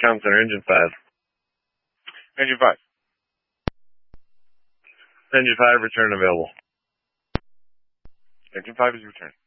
Comm Center, Engine 5. Engine 5. Engine 5, return available. Engine 5 is returned.